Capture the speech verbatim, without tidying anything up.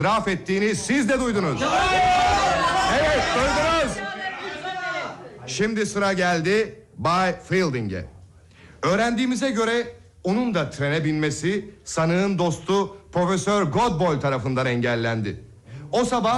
itiraf ettiğini siz de duydunuz. Evet, duydunuz. Şimdi sıra geldi Bay Fielding'e. Öğrendiğimize göre onun da trene binmesi sanığın dostu Profesör Godboy tarafından engellendi. O sabah